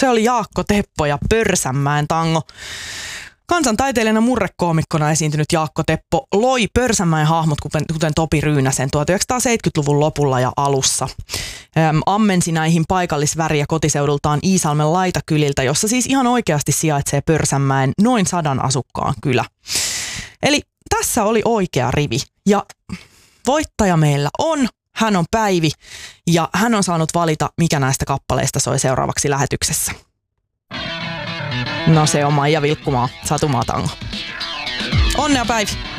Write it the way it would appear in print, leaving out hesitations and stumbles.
Se oli Jaakko Teppo ja Pörsänmäen tango. Kansantaiteilijana murrekoomikkona esiintynyt Jaakko Teppo loi Pörsänmäen hahmot, kuten Topi Ryynäsen 1970-luvun lopulla ja alussa. Ammensi näihin paikallisväriä kotiseudultaan Iisalmen laitakyliltä, jossa siis ihan oikeasti sijaitsee Pörsänmäen noin 100 asukkaan kylä. Eli tässä oli oikea rivi ja voittaja meillä on. Hän on Päivi ja hän on saanut valita, mikä näistä kappaleista soi seuraavaksi lähetyksessä. No se on Maija Vilkkumaa, Satumaa tango. Onnea Päivi!